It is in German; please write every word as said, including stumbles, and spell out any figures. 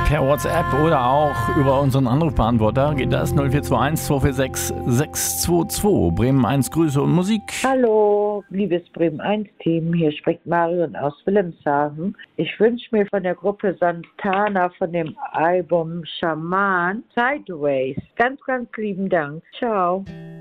per WhatsApp oder auch über unseren Anrufbeantworter geht das null vier zwei eins zwei vier sechs sechs zwei zwei. Bremen eins, Grüße und Musik. Hallo, liebes Bremen eins Team, hier spricht Marion aus Wilhelmshaven. Ich wünsche mir von der Gruppe Santana von dem Album Shaman Sideways. Ganz, ganz lieben Dank. Ciao.